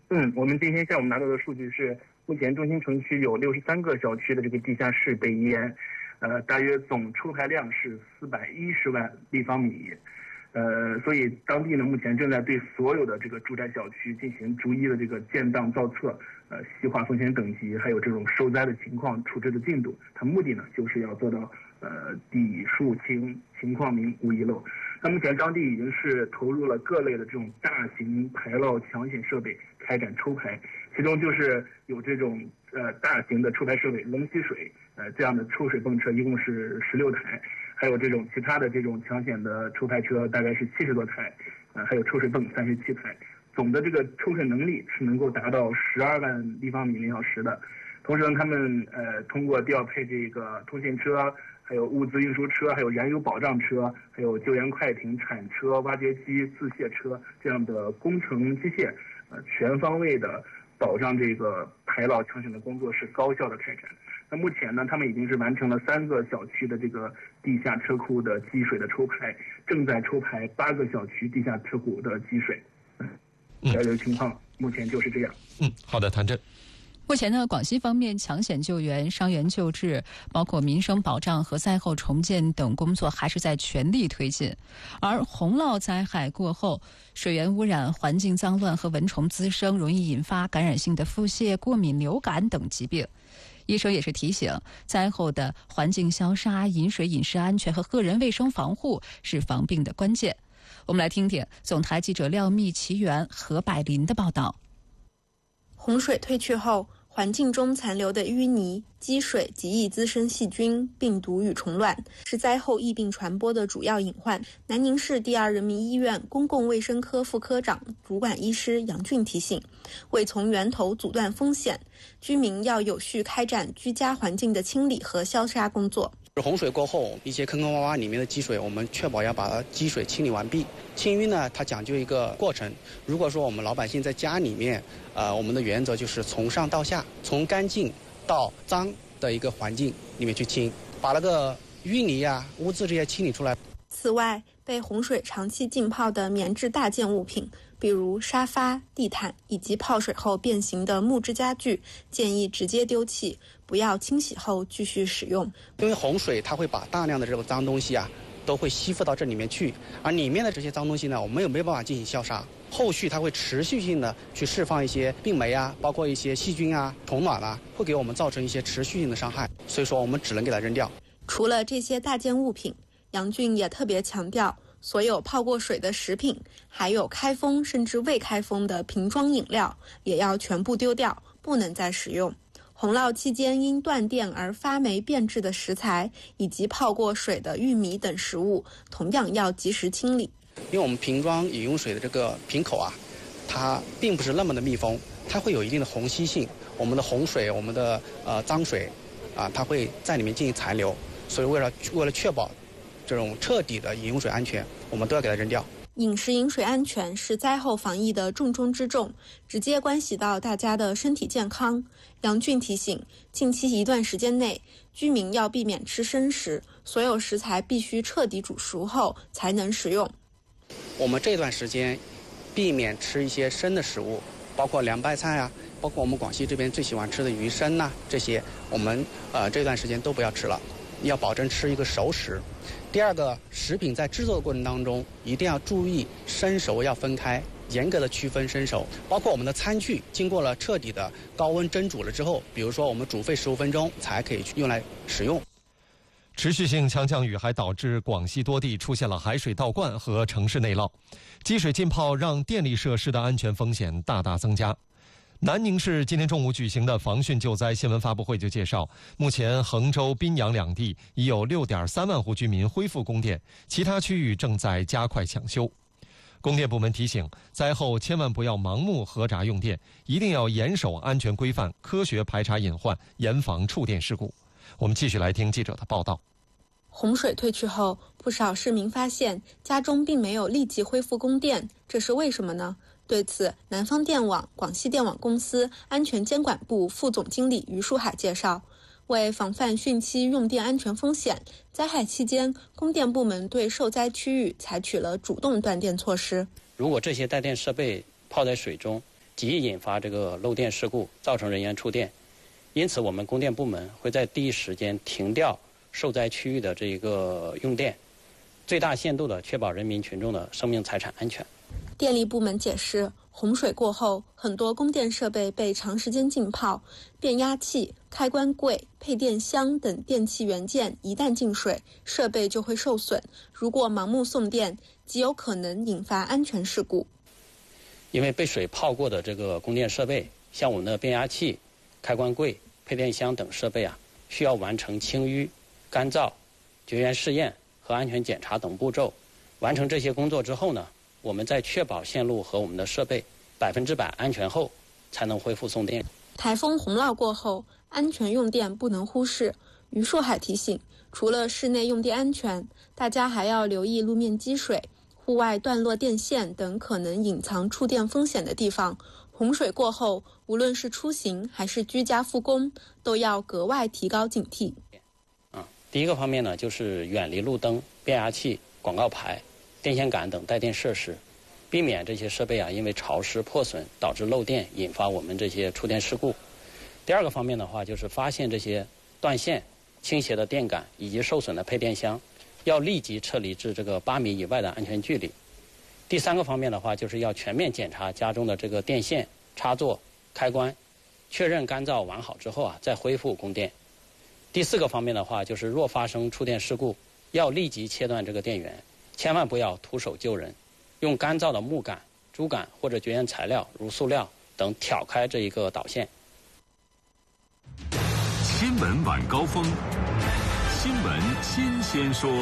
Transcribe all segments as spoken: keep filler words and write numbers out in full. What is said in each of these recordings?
嗯，我们今天下午拿到的数据是，目前中心城区有六十三个小区的这个地下室被淹，呃，大约总抽排量是四百一十万立方米。呃，所以当地呢目前正在对所有的这个住宅小区进行逐一的这个建档造册，呃，细化风险等级，还有这种受灾的情况处置的进度。它目的呢就是要做到呃底数清，情况明，无遗漏。那目前当地已经是投入了各类的这种大型排涝抢险设备开展抽排，其中就是有这种呃大型的抽排设备龙吸水呃这样的抽水泵车一共是十六台。还有这种其他的这种抢险的抽排车大概是七十多台，呃，还有抽水泵三十七台，总的这个抽水能力是能够达到十二万立方米每小时的。同时呢，他们呃通过调配这个通信车、还有物资运输车、还有燃油保障车、还有救援快艇、铲车、挖掘机、自卸车这样的工程机械，呃，全方位的保障这个排涝抢险的工作是高效的开展。那目前呢，他们已经是完成了三个小区的这个地下车库的积水的抽排，正在抽排八个小区地下车库的积水。嗯，了解情况目前就是这样。 嗯，好的，谭震。 目前呢，广西方面抢险救援、伤员救治，包括民生保障和灾后重建等工作还是在全力推进。而洪涝灾害过后，水源污染、环境脏乱和蚊虫滋生，容易引发感染性的腹泻、过敏、流感等疾病。医生也是提醒，灾后的环境消杀、饮水饮食安全和个人卫生防护是防病的关键。我们来听听总台记者廖密、齐源、何百林的报道。 洪水退去后，环境中残留的淤泥、积水极易滋生细菌、病毒与虫卵，是灾后疫病传播的主要隐患。南宁市第二人民医院公共卫生科副科长、主管医师杨俊提醒，为从源头阻断风险，居民要有序开展居家环境的清理和消杀工作。 洪水过后，一些坑坑洼洼里面的积水，我们确保要把积水清理完毕。清淤呢，它讲究一个过程。如果说我们老百姓在家里面，呃，我们的原则就是从上到下，从干净到脏的一个环境里面去清，把那个淤泥啊、污渍这些清理出来。 此外，被洪水长期浸泡的棉质大件物品，比如沙发、地毯以及泡水后变形的木质家具，建议直接丢弃，不要清洗后继续使用。 因为洪水它会把大量的这个脏东西啊都会吸附到这里面去，而里面的这些脏东西呢，我们又没有办法进行消杀，后续它会持续性的去释放一些病媒啊，包括一些细菌啊、虫卵啊，会给我们造成一些持续性的伤害，所以说我们只能给它扔掉。 除了这些大件物品，杨俊也特别强调，所有泡过水的食品，还有开封甚至未开封的瓶装饮料，也要全部丢掉，不能再使用。洪涝期间因断电而发霉变质的食材，以及泡过水的玉米等食物，同样要及时清理。 因为我们瓶装饮用水的这个瓶口啊，它并不是那么的密封，它会有一定的虹吸性。我们的洪水、我们的呃脏水啊，它会在里面进行残留，所以为了为了确保这种彻底的饮用水安全，我们都要给它扔掉。 饮食饮水安全是灾后防疫的重中之重，直接关系到大家的身体健康。杨俊提醒，近期一段时间内，居民要避免吃生食，所有食材必须彻底煮熟后才能食用。 我们这段时间避免吃一些生的食物，包括凉拌菜啊，包括我们广西这边最喜欢吃的鱼生呐、啊，这些我们呃这段时间都不要吃了，要保证吃一个熟食。第二个，食品在制作的过程当中一定要注意生熟要分开，严格的区分生熟。包括我们的餐具经过了彻底的高温蒸煮了之后，比如说我们煮沸十五分钟才可以用来使用。 持续性强降雨还导致广西多地出现了海水倒灌和城市内涝，积水浸泡让电力设施的安全风险大大增加。南宁市今天中午举行的防汛救灾新闻发布会就介绍，目前衡州、宾阳两地已有 六点三万户居民恢复供电，其他区域正在加快抢修。供电部门提醒，灾后千万不要盲目核闸用电，一定要严守安全规范，科学排查隐患，严防触电事故。我们继续来听记者的报道。 洪水退去后，不少市民发现家中并没有立即恢复供电，这是为什么呢？对此，南方电网广西电网公司安全监管部副总经理于书海介绍，为防范汛期用电安全风险，灾害期间供电部门对受灾区域采取了主动断电措施。 如果这些带电设备泡在水中， 极易引发这个漏电事故，造成人员触电。因此，我们供电部门会在第一时间停掉受灾区域的这个用电，最大限度地确保人民群众的生命财产安全。 电力部门解释，洪水过后，很多供电设备被长时间浸泡，变压器、开关柜、配电箱等电器元件一旦进水，设备就会受损。如果盲目送电，极有可能引发安全事故。 因为被水泡过的这个供电设备，像我们的变压器、开关柜、配电箱等设备啊，需要完成清淤、干燥、绝缘试验和安全检查等步骤。完成这些工作之后呢，我们在确保线路和我们的设备百分之百安全后，才能恢复送电。 台风洪涝过后，安全用电不能忽视。于树海提醒，除了室内用电安全，大家还要留意路面积水、户外断落电线等可能隐藏触电风险的地方。洪水过后，无论是出行还是居家复工，都要格外提高警惕。 啊，第一个方面呢，就是远离路灯、变压器、广告牌、电线杆等带电设施，避免这些设备啊因为潮湿破损导致漏电，引发我们这些触电事故。第二个方面的话，就是发现这些断线、倾斜的电杆以及受损的配电箱，要立即撤离至这个八米以外的安全距离。第三个方面的话，就是要全面检查家中的这个电线、插座、开关，确认干燥完好之后啊，再恢复供电。第四个方面的话，就是若发生触电事故，要立即切断这个电源，千万不要徒手救人，用干燥的木杆、竹杆或者绝缘材料如塑料等挑开这一个导线。 新闻晚高峰，新闻新鲜说。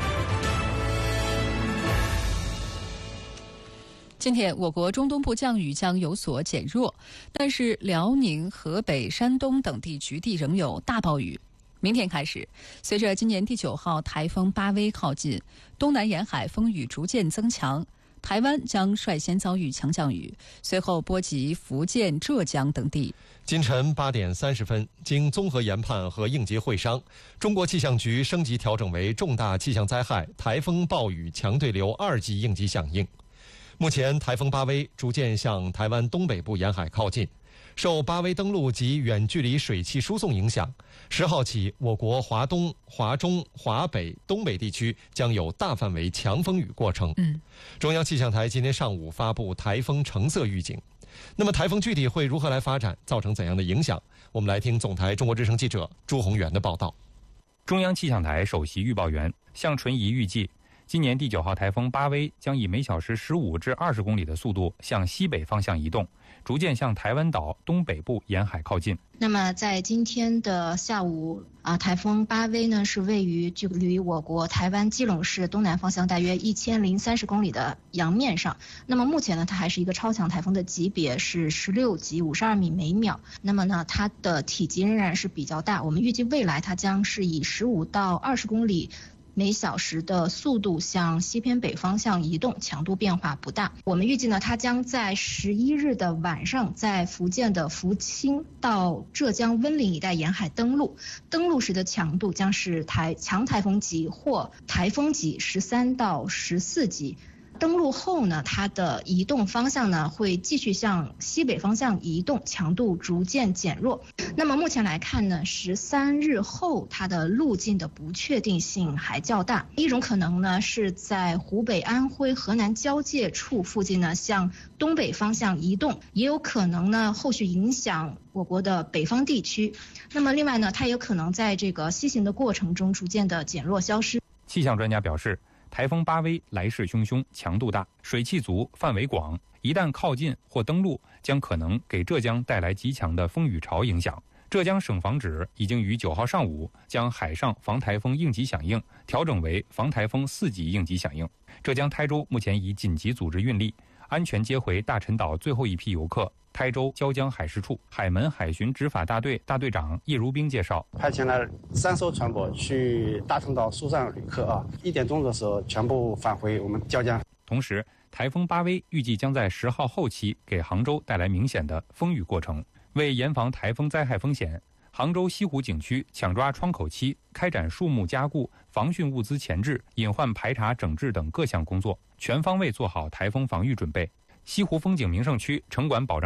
今天，我国中东部降雨将有所减弱，但是辽宁、河北、山东等地局地仍有大暴雨。明天开始，随着今年第九号台风巴威靠近，东南沿海风雨逐渐增强，台湾将率先遭遇强降雨，随后波及福建、浙江等地。 今晨八点三十分，经综合研判和应急会商，中国气象局升级调整为重大气象灾害台风暴雨强对流二级应急响应。目前，台风巴威逐渐向台湾东北部沿海靠近，受巴威登陆及远距离水汽输送影响，十号起，我国华东、华中、华北、东北地区将有大范围强风雨过程。 嗯， 中央气象台今天上午发布台风橙色预警。那么，台风具体会如何来发展，造成怎样的影响？我们来听总台中国之声记者朱宏元的报道。 中央气象台首席预报员向纯仪预计，今年第九号台风巴威将以每小时十五至二十公里的速度向西北方向移动，逐渐向台湾岛东北部沿海靠近。 那么在今天的下午啊，台风巴威呢是位于距离我国台湾基隆市东南方向大约一千零三十公里的洋面上。那么目前呢，它还是一个超强台风的级别，是十六级五十二米每秒。那么呢，它的体积仍然是比较大，我们预计未来它将是以十五到二十公里每小时的速度向西偏北方向移动，强度变化不大。我们预计呢，它将在十一日的晚上，在福建的福清到浙江温岭一带沿海登陆，登陆时的强度将是台强台风级或台风级十三到十四级。登陆后呢，它的移动方向呢会继续向西北方向移动，强度逐渐减弱。那么目前来看呢，十三日后它的路径的不确定性还较大。一种可能呢是在湖北、安徽、河南交界处附近呢向东北方向移动，也有可能呢后续影响我国的北方地区。那么另外呢，它也可能在这个西行的过程中逐渐的减弱消失。 气象专家表示，台风巴威来势汹汹，强度大，水汽足，范围广，一旦靠近或登陆，将可能给浙江带来极强的风雨潮影响。浙江省防指已经于九号上午将海上防台风应急响应调整为防台风四级应急响应。浙江台州目前已紧急组织运力，安全接回大陈岛最后一批游客。台州椒江海事处海门海巡执法大队大队长叶如冰介绍， 派遣了三艘船舶去大陈岛疏散旅客啊，一点钟的时候全部返回我们椒江。 同时，台风巴威预计将在十号后期给杭州带来明显的风雨过程。为严防台风灾害风险，杭州西湖景区抢抓窗口期，开展树木加固、防汛物资前置、隐患排查整治等各项工作，全方位做好台风防御准备。西湖风景名胜区城管保障